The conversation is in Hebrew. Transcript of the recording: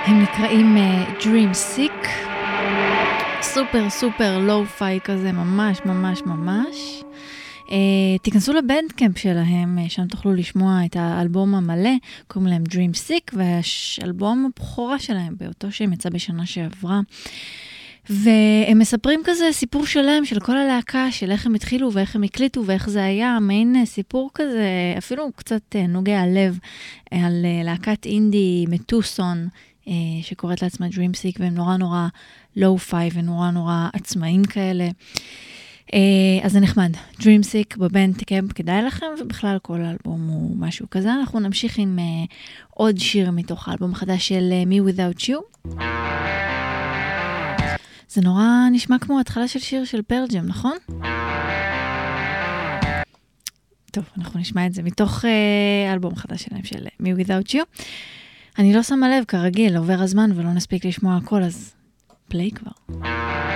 הם נקראים Dream Sick, סופר סופר לואו-פיי כזה, ממש ממש ממש. תיכנסו לבנדקאמפ שלהם, שם תוכלו לשמוע את האלבום המלא, קוראים להם Dream Sick, והאלבום הבכורה שלהם, באותו שהם יצא בשנה שעברה. והם מספרים כזה סיפור שלם של כל הלהקה, של איך הם התחילו ואיך הם הקליטו ואיך זה היה, מעין סיפור כזה, אפילו קצת נוגע לב, על להקת אינדי מטוסון, שקוראת לעצמה Dream Sick, והם נורא נורא לואו-פיי ונורא נורא עצמאים כאלה. אז זה נחמד. Dream Sick בבנדקאמפ כדאי לכם, ובכלל כל האלבום הוא משהו כזה. אנחנו נמשיך עם עוד שיר מתוך האלבום החדש של Me Without You. זה נורא נשמע כמו התחלה של שיר של פרל ג'ם, נכון? טוב, אנחנו נשמע את זה מתוך האלבום החדש שלהם של Me Without You. אני לא שמה לב, כרגיל, עובר הזמן ולא נספיק לשמוע הכל, אז פליי כבר.